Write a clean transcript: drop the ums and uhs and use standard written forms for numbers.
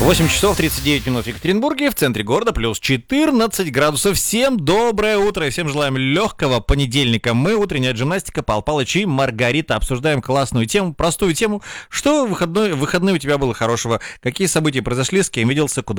8 часов 39 минут в Екатеринбурге, в центре города плюс 14 градусов. Всем доброе утро и всем желаем легкого понедельника. Мы, утренняя гимнастика, Павел Палыч и Маргарита, обсуждаем классную тему, простую тему. Что в выходные у тебя было хорошего? Какие события произошли, с кем виделся, куда